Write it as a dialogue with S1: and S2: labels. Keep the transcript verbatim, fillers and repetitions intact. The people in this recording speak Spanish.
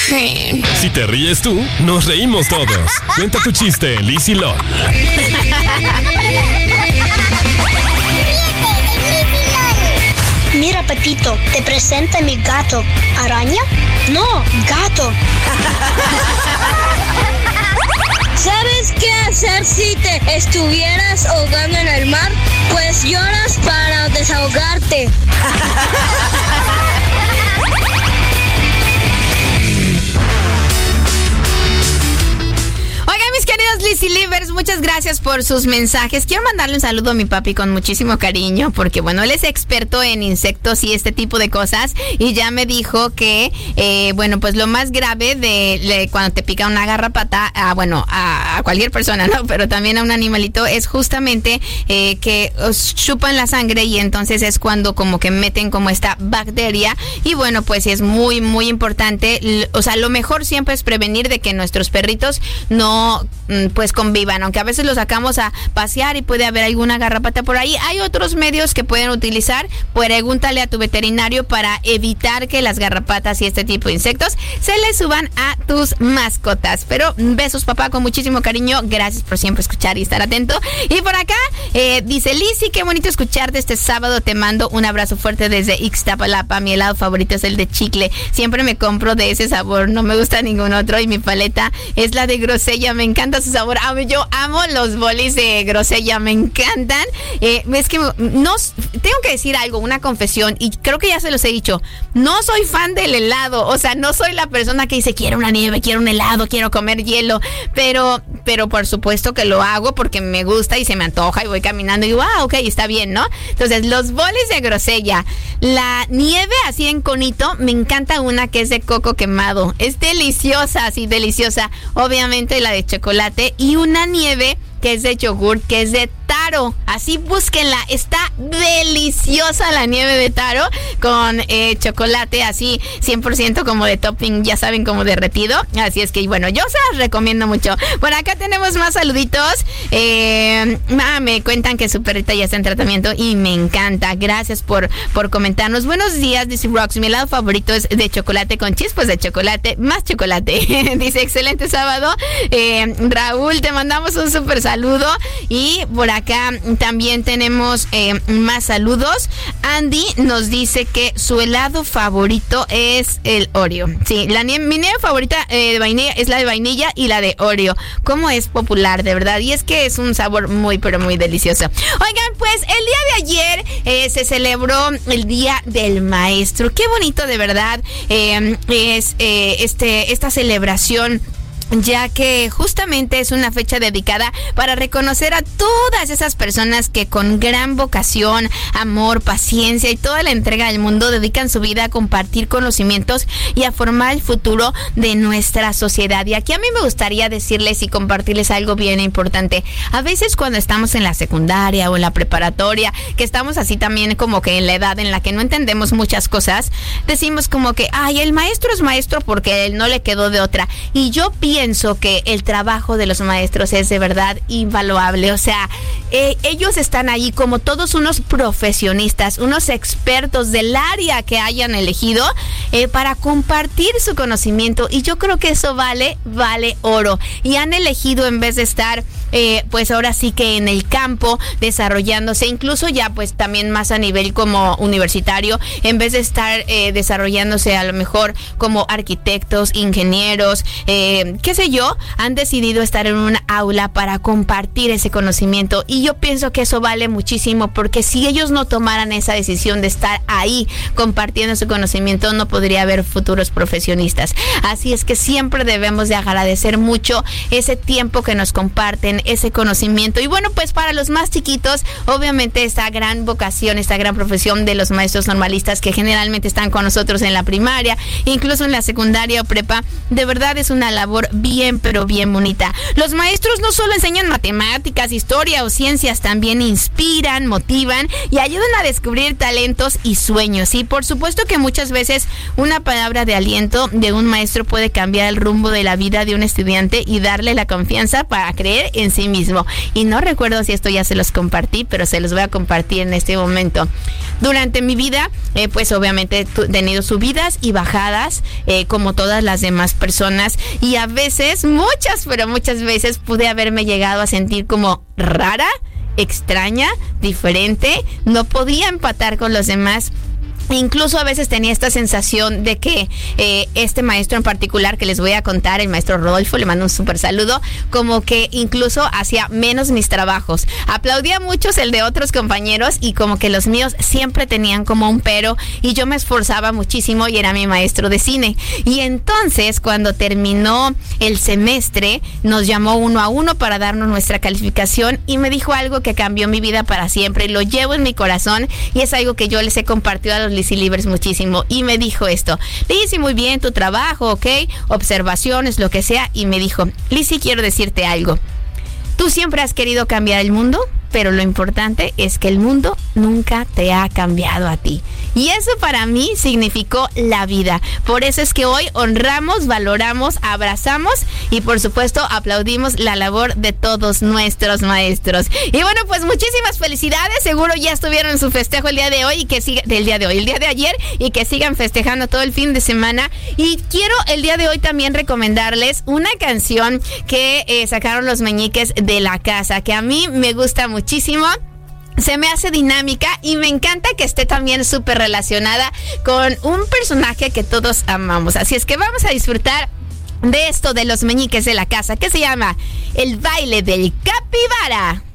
S1: Si te ríes tú, nos reímos todos. Cuenta tu chiste, Liz y Lol.
S2: Mira, Pepito, te presenta mi gato. ¿Araña? No, gato.
S3: ¿Sabes qué hacer si te estuvieras ahogando en el mar? Pues lloras para desahogarte.
S4: Queridos Lizzy Livers, muchas gracias por sus mensajes. Quiero mandarle un saludo a mi papi con muchísimo cariño, porque bueno, él es experto en insectos y este tipo de cosas, y ya me dijo que, eh, bueno, pues lo más grave de, de cuando te pica una garrapata, a, bueno, a, a cualquier persona, ¿no? Pero también a un animalito, es justamente eh, que os chupan la sangre, y entonces es cuando como que meten como esta bacteria, y bueno, pues es muy, muy importante. O sea, lo mejor siempre es prevenir de que nuestros perritos no pues convivan, aunque a veces los sacamos a pasear y puede haber alguna garrapata por ahí. Hay otros medios que pueden utilizar. Pregúntale a tu veterinario para evitar que las garrapatas y este tipo de insectos se le suban a tus mascotas. Pero besos, papá, con muchísimo cariño. Gracias por siempre escuchar y estar atento. Y por acá eh, dice Lizzy, qué bonito escucharte este sábado. Te mando un abrazo fuerte desde Ixtapalapa. Mi helado favorito es el de chicle. Siempre me compro de ese sabor. No me gusta ningún otro. Y mi paleta es la de grosella. Me encanta su sabor. Yo amo los bolis de grosella, me encantan. Eh, es que no tengo que decir algo, una confesión, y creo que ya se los he dicho. No soy fan del helado, o sea, no soy la persona que dice quiero una nieve, quiero un helado, quiero comer hielo, pero, pero por supuesto que lo hago porque me gusta y se me antoja y voy caminando y digo, ah, ok, está bien, ¿no? Entonces, los bolis de grosella, la nieve así en conito, me encanta una que es de coco quemado. Es deliciosa, así deliciosa. Obviamente la de chocolate, y una nieve que es de yogur, que es de taro. Así búsquenla, está deliciosa la nieve de taro con eh, chocolate así cien por ciento como de topping, ya saben, como derretido. Así es que bueno, yo se las recomiendo mucho. Por acá tenemos más saluditos. Eh, ah, me cuentan que su perrita ya está en tratamiento y me encanta. Gracias por, por comentarnos. Buenos días, dice Rox. Mi helado favorito es de chocolate con chispas de chocolate, más chocolate. Dice, excelente sábado. Eh, Raúl, te mandamos un súper saludo. Y por acá también tenemos eh, más saludos. Andy nos dice que su helado favorito es el Oreo. Sí, la nie- mi nieve favorita eh, de vainilla es la de vainilla y la de Oreo. Cómo es popular, de verdad. Y es que es un sabor muy, pero muy delicioso. Oigan, pues el día de ayer eh, se celebró el Día del Maestro. Qué bonito, de verdad, eh, es eh, este esta celebración, ya que justamente es una fecha dedicada para reconocer a todas esas personas que con gran vocación, amor, paciencia y toda la entrega del mundo dedican su vida a compartir conocimientos y a formar el futuro de nuestra sociedad. Y aquí a mí me gustaría decirles y compartirles algo bien importante. A veces cuando estamos en la secundaria o en la preparatoria, que estamos así también como que en la edad en la que no entendemos muchas cosas, decimos como que, ay, el maestro es maestro porque él no le quedó de otra. Y yo pienso Pienso que el trabajo de los maestros es de verdad invaluable. O sea, eh, ellos están ahí como todos unos profesionistas, unos expertos del área que hayan elegido eh, para compartir su conocimiento. Y yo creo que eso vale, vale oro. Y han elegido, en vez de estar, eh, pues ahora sí que en el campo desarrollándose, incluso ya pues también más a nivel como universitario, en vez de estar eh, desarrollándose a lo mejor como arquitectos, ingenieros, eh, qué sé yo, han decidido estar en un aula para compartir ese conocimiento. Y yo pienso que eso vale muchísimo, porque si ellos no tomaran esa decisión de estar ahí compartiendo su conocimiento, no podría haber futuros profesionistas. Así es que siempre debemos de agradecer mucho ese tiempo que nos comparten, ese conocimiento. Y bueno, pues para los más chiquitos, obviamente esta gran vocación, esta gran profesión de los maestros normalistas que generalmente están con nosotros en la primaria, incluso en la secundaria o prepa, de verdad es una labor bien, pero bien bonita. Los maestros no solo enseñan matemáticas, historia o ciencias, también inspiran, motivan y ayudan a descubrir talentos y sueños. Y por supuesto que muchas veces una palabra de aliento de un maestro puede cambiar el rumbo de la vida de un estudiante y darle la confianza para creer en sí mismo. Y no recuerdo si esto ya se los compartí, pero se los voy a compartir en este momento. Durante mi vida, eh, pues obviamente he tenido subidas y bajadas, eh, como todas las demás personas, y a veces, muchas, pero muchas veces pude haberme llegado a sentir como rara, extraña, diferente, no podía empatar con los demás. Incluso a veces tenía esta sensación de que eh, este maestro en particular que les voy a contar, el maestro Rodolfo, le mando un súper saludo, como que incluso hacía menos mis trabajos. Aplaudía muchos el de otros compañeros y como que los míos siempre tenían como un pero, y yo me esforzaba muchísimo y era mi maestro de cine. Y entonces cuando terminó el semestre nos llamó uno a uno para darnos nuestra calificación y me dijo algo que cambió mi vida para siempre. Lo llevo en mi corazón y es algo que yo les he compartido a los Lizzy Livers muchísimo, y me dijo esto: Lizzy, muy bien tu trabajo, ok, observaciones, lo que sea, y me dijo: Lizzy, quiero decirte algo, tú siempre has querido cambiar el mundo, pero lo importante es que el mundo nunca te ha cambiado a ti. Y eso para mí significó la vida. Por eso es que hoy honramos, valoramos, abrazamos y por supuesto aplaudimos la labor de todos nuestros maestros. Y bueno, pues muchísimas felicidades. Seguro ya estuvieron en su festejo el día de hoy y que siga, del día de hoy, el día de ayer, y que sigan festejando todo el fin de semana. Y quiero el día de hoy también recomendarles una canción que eh, sacaron los meñiques de la casa, que a mí me gusta muchísimo. Se me hace dinámica y me encanta que esté también súper relacionada con un personaje que todos amamos. Así es que vamos a disfrutar de esto de los meñiques de la casa, que se llama El baile del capibara.